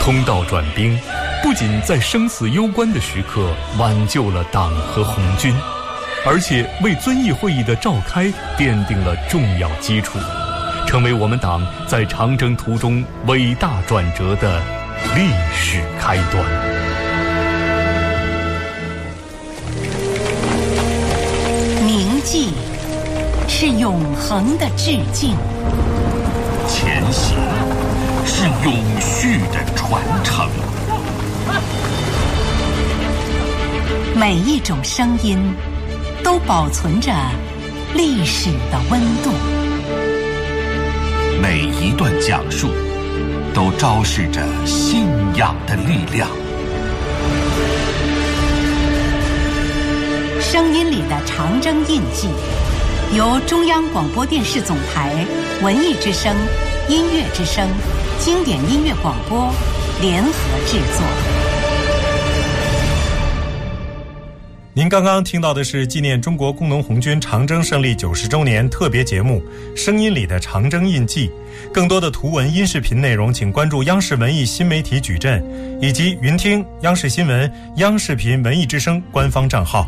通道转兵，不仅在生死攸关的时刻挽救了党和红军，而且为遵义会议的召开奠定了重要基础，成为我们党在长征途中伟大转折的历史开端。 铭记是永恒的致敬， 前行是永续的传承。 每一种声音都保存着历史的温度， 每一段讲述都昭示着信仰的力量。 声音里的长征印记，由中央广播电视总台、文艺之声、音乐之声、经典音乐广播联合制作。 您刚刚听到的是纪念中国工农红军长征胜利90周年特别节目《声音里的长征印记》。更多的图文音视频内容，请关注央视文艺新媒体矩阵以及云听、央视新闻、央视频、文艺之声官方账号。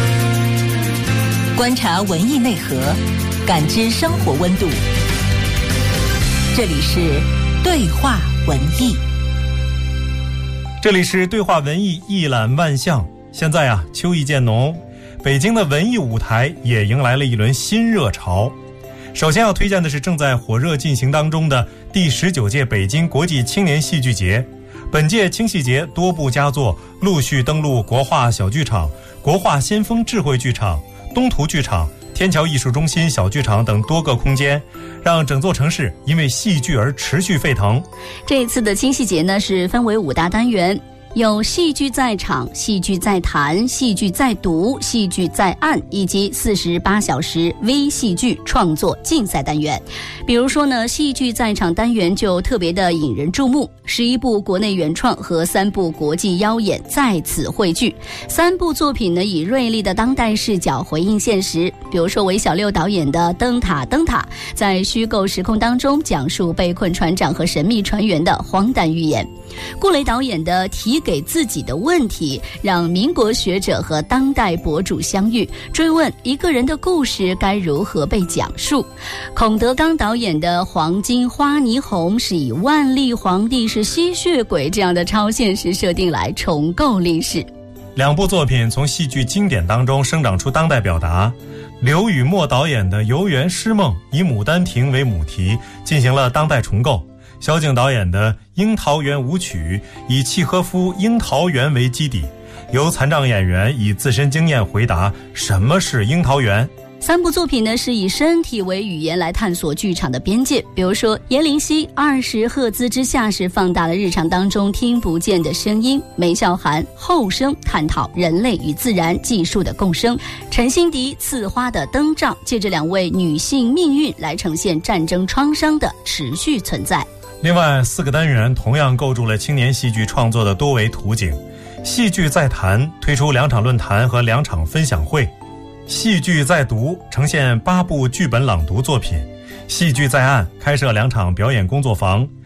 观察文艺内核，感知生活温度。这里是对话文艺。 这里是对话文艺，一览万象。现在啊，秋意渐浓，北京的文艺舞台也迎来了一轮新热潮。首先要推荐的是正在火热进行当中的第19届北京国际青年戏剧节。本届青戏节多部佳作陆续登陆国画小剧场、国画先锋智慧剧场、东图剧场、天桥艺术中心小剧场等多个空间，让整座城市因为戏剧而持续沸腾。 这一次的青戏节呢，是分为5大单元，有戏剧在场、戏剧在谈、戏剧在读、戏剧在案，以及48小时微戏剧创作竞赛单元。比如说呢，戏剧在场单元就特别的引人注目，11部国内原创和3部国际邀演在此汇聚。3部作品呢，以锐利的当代视角回应现实。比如说韦小六导演的《灯塔灯塔》，在虚构时空当中讲述被困船长和神秘船员的荒诞寓言。顾雷导演的《提给自己的问题》，让民国学者和当代博主相遇，追问一个人的故事该如何被讲述。孔德刚导演的《黄金花霓虹》，是以万历皇帝是吸血鬼这样的超现实设定来重构历史。 2部作品从戏剧经典当中生长出当代表达。刘雨墨导演的《游园诗梦》以《牡丹亭》为母题，进行了当代重构。萧景导演的《樱桃园舞曲》以契诃夫《樱桃园》为基底，由残障演员以自身经验回答什么是樱桃园。 3部作品呢，是以身体为语言来探索剧场的边界。比如说阎灵犀20赫兹之下是放大了日常当中听不见的声音，梅孝涵后声探讨人类与自然技术的共生，陈心迪刺花的灯罩借着2位女性命运来呈现战争创伤的持续存在。 另外4个单元同样构筑了青年戏剧创作的多维图景。戏剧在谈推出2场论坛和2场分享会，戏剧在读呈现8部剧本朗读作品，戏剧在案开设2场表演工作坊，